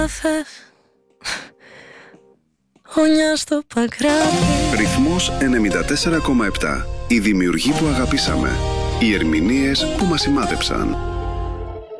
Όνια στο παγκράτη. Ρυθμός 94,7. Οι δημιουργοί που αγαπήσαμε. Οι ερμηνείες που μας σημάδεψαν.